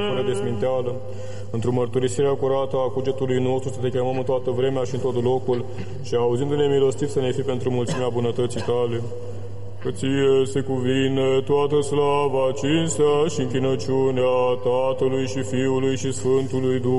fără de sminteală, într-o mărturisirea curată a cugetului nostru, să te chemăm în toată vremea și în tot locul, și auzindu-ne milostiv să ne fii pentru mulțimea bunătății tale. Că ție se cuvine toată slava, cinstea și închinăciunea Tatălui și Fiului și Sfântului Duh.